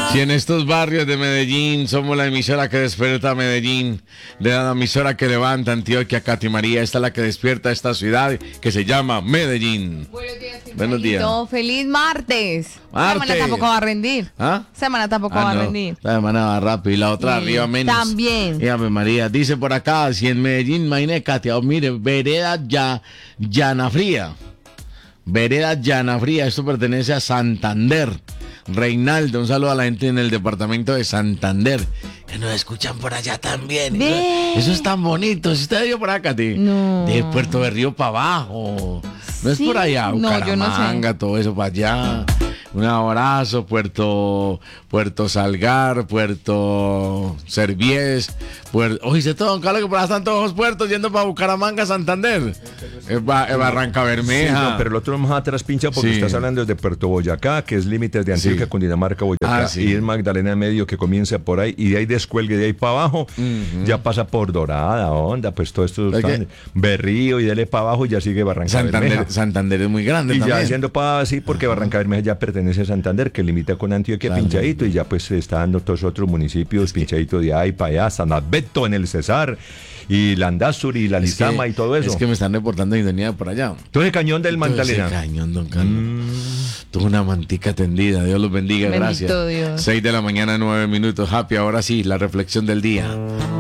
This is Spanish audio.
Si en estos barrios de Medellín somos la emisora que despierta a Medellín, la emisora que levanta Antioquia, Katy María, esta es la que despierta esta ciudad que se llama Medellín. Buenos días. Feliz martes. Martes. Semana tampoco va a rendir. ¿Ah? Semana tampoco va a no. rendir. La semana va rápido y la otra arriba menos. También. Dígame María, dice por acá, si en Medellín, imagínate Katia, mire, vereda Llana Fría. Vereda Llana Fría, esto pertenece a Santander. Reinaldo, un saludo a la gente en el departamento de Santander, que nos escuchan por allá también. Eso es tan bonito. ¿Si usted ha ido por acá, Katy? No. De Puerto de Río para abajo. No es Sí. por allá, No, yo no sé. Bucaramanga, todo eso para allá. Un abrazo, Puerto Salgar, Puerto Serviés, oye, todo, don Carlos, que por allá están todos los puertos yendo para Bucaramanga, Santander. Es Barranca Bermeja. Sí, no, pero el otro más atrás pincha porque Sí. estás hablando desde Puerto Boyacá, que es límites de Antioquia Sí. con Dinamarca, Boyacá, Sí. y es Magdalena Medio que comienza por ahí, y de ahí descuelgue de ahí para abajo, ya pasa por Dorada, Honda, pues todo esto está Berrío, y dale para abajo y ya sigue Barranca Bermeja. Santander es muy grande Y también. ya haciendo para así, porque Barranca Bermeja ya pertenece a Santander, que limita con Antioquia, Claro. pinchadito, y ya pues se está dando todos los otros municipios, pinchadito de ahí para allá, San Alberto en el Cesar, y Landazuri, y la Lizama y todo eso. Es que me están reportando sintonía por allá. Todo ese cañón del Todo ese Magdalena. cañón, don Carlos. Tuvo una mantica tendida. Dios los bendiga. Bendito Gracias. Dios. 6 de la mañana, 9 minutos. Happy. Ahora sí, la reflexión del día.